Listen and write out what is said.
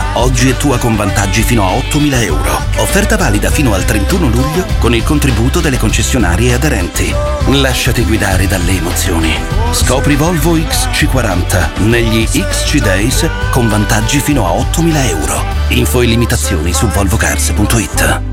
Oggi è tua con vantaggi fino a 8.000 euro. Offerta valida fino al 31 luglio con il contributo delle concessionarie aderenti. Lasciati guidare dalle emozioni. Scopri Volvo XC40 negli XC Days con vantaggi fino a 8.000 euro. Info e limitazioni su volvocars.it.